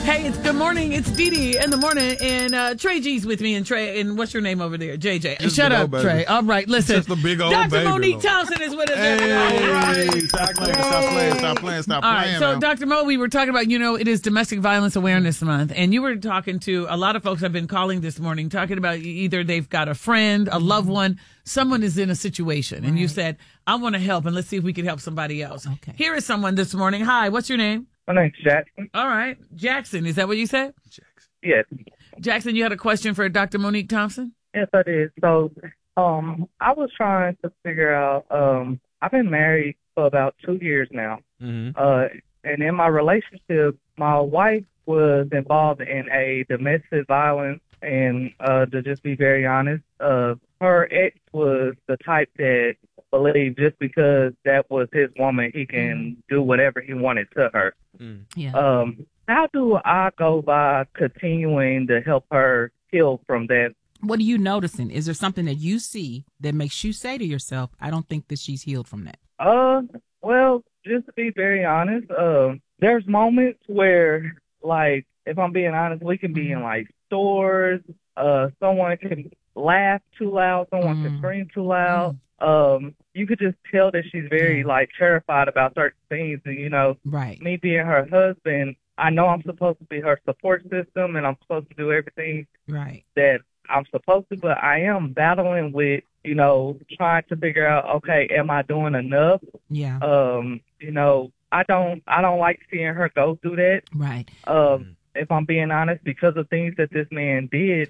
Hey, it's good morning. It's Dee Dee in the morning, and Trey G's with me. And Trey, and what's your name over there? JJ. Just Shut up, baby. Trey. All right, listen. Just a big old Dr. baby, Monique though. Thompson is with us. Hey, stop playing. All right, so now. Dr. Mo, we were talking about, it is Domestic Violence Awareness Month, and you were talking to a lot of folks I've been calling this morning, talking about either they've got a friend, a loved one, someone is in a situation, and you said, I want to help, and let's see if we can help somebody else. Okay. Here is someone this morning. Hi, what's your name? My name's Jackson. All right, Jackson, is that what you said? Yes. Jackson, you had a question for Dr. Monique Thompson? Yes, I did. So, I was trying to figure out, I've been married for about 2 years now. Mm-hmm. And in my relationship, my wife was involved in a domestic violence. And to just be very honest, her ex was the type that believed just because that was his woman, he can do whatever he wanted to her. Yeah. How do I go by continuing to help her heal from that? What are you noticing? Is there something that you see that makes you say to yourself, I don't think that she's healed from that? Well, just to be very honest, there's moments where, like, if I'm being honest, we can be in, like, stores, someone can laugh too loud, someone can scream too loud. You could just tell that she's very, like, terrified about certain things. And, Right. me being her husband, I know I'm supposed to be her support system and I'm supposed to do everything Right. that I'm supposed to, but I am battling with, trying to figure out, okay, am I doing enough? Yeah. I don't like seeing her go through that. Right. If I'm being honest, because of things that this man did,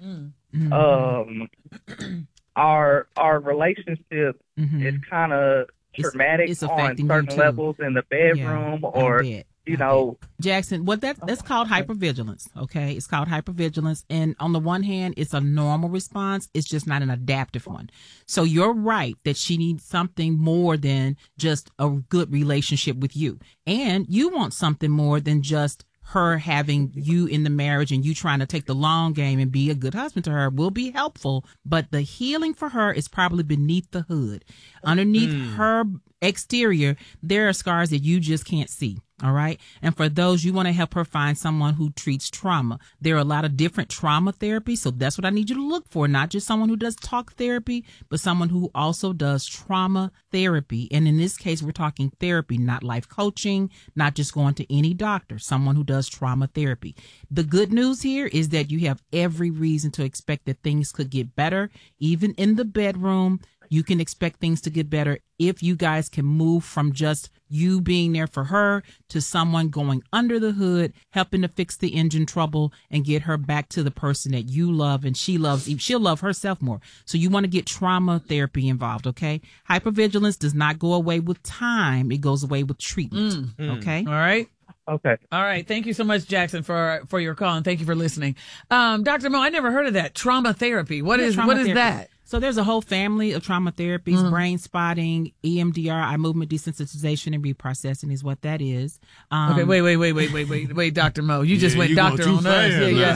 our relationship is kind of traumatic it's on affecting you certain too. levels in the bedroom, or Jackson, that's called hypervigilance. Okay, it's called hypervigilance, and on the one hand, it's a normal response. It's just not an adaptive one. So you're right that she needs something more than just a good relationship with you, and you want something more than just her having you in the marriage and you trying to take the long game and be a good husband to her will be helpful, but the healing for her is probably beneath the hood. Underneath her exterior, there are scars that you just can't see. All right. And for those, you want to help her find someone who treats trauma. There are a lot of different trauma therapies. So that's what I need you to look for. Not just someone who does talk therapy, but someone who also does trauma therapy. And in this case, we're talking therapy, not life coaching, not just going to any doctor, someone who does trauma therapy. The good news here is that you have every reason to expect that things could get better, even in the bedroom. You can expect things to get better if you guys can move from just you being there for her to someone going under the hood, helping to fix the engine trouble and get her back to the person that you love and she loves. She'll love herself more. So you want to get trauma therapy involved, okay? Hypervigilance does not go away with time. It goes away with treatment, okay? All right. Okay. All right. Thank you so much, Jackson, for your call, and thank you for listening. Dr. Mo, I never heard of that. Trauma therapy. What is that? So there's a whole family of trauma therapies, brain spotting, EMDR, eye movement desensitization and reprocessing is what that is. Okay, wait, Dr. Mo. You just went doctor on us.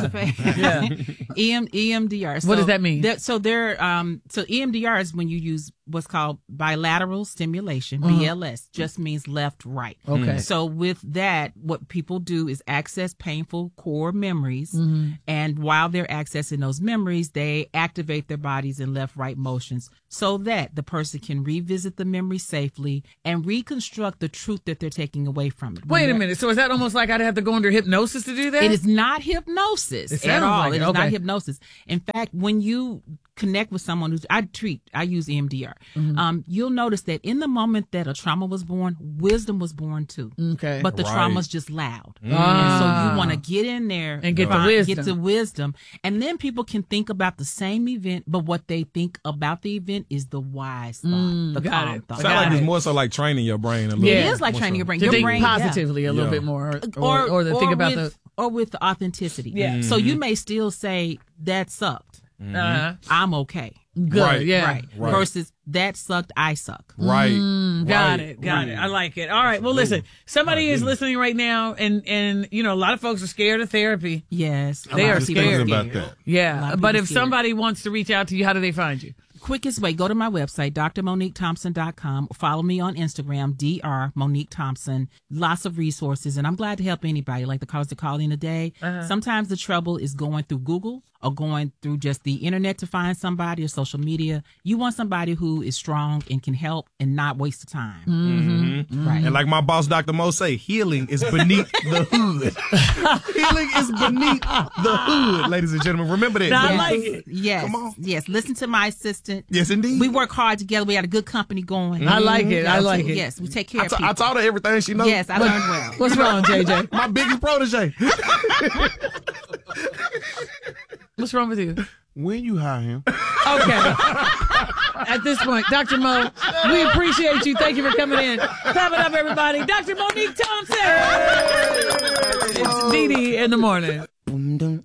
Yeah. EMDR. So what does that mean? So EMDR is when you use what's called bilateral stimulation, BLS, just means left, right. Okay. So with that, what people do is access painful core memories. And while they're accessing those memories, they activate their bodies in left-right motions so that the person can revisit the memory safely and reconstruct the truth that they're taking away from it. Wait a minute. So is that almost like I'd have to go under hypnosis to do that? It is not hypnosis at all. It is not hypnosis. In fact, when you connect with someone I use EMDR. You'll notice that in the moment that a trauma was born, wisdom was born too. Okay. But the trauma's just loud. And so you want to get in there and get the wisdom. And then people can think about the same event, but what they think about the event is the wise thought, the calm thought. Sounds like it's more so like training your brain a little It bit. is like training your brain. To Your think brain positively a little bit more. Or to think about or with authenticity. Yeah. So you may still say, that sucked. I'm okay. Good. Right. Yeah. Right. Versus that sucked, I suck. Right. Got it. I like it. All right. Well, listen, somebody is listening right now and a lot of folks are scared of therapy. Yes. They are scared about that. Yeah. But if somebody wants to reach out to you, how do they find you? quickest way, go to my website, drmoniquethompson.com, or follow me on Instagram, Dr. Monique Thompson. Lots of resources, and I'm glad to help anybody, like the callers that call in today. Sometimes the trouble is going through Google or going through just the internet to find somebody or social media. You want somebody who is strong and can help and not waste the time. Right. And like my boss, Dr. Mo, say, healing is beneath the hood. Healing is beneath the hood, ladies and gentlemen. Remember that. I like it. Yes. Come on. Yes. Listen to my assistant. Yes, indeed. We work hard together. We had a good company going. I like it. I like it. Yes. We take care of people. I taught her everything she knows. Yes, I learned well. What's wrong, JJ? My biggest protege. What's wrong with you? When you hire him. Okay. At this point, Dr. Mo, we appreciate you. Thank you for coming in. Clap it up, everybody. Dr. Monique Thompson. It's Dee Dee in the morning.